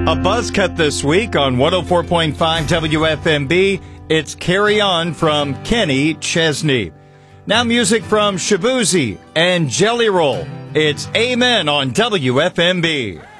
A buzz cut this week on 104.5 WFMB. It's Carry On from Kenny Chesney. Now music from Shaboozey and Jelly Roll. It's Amen on WFMB.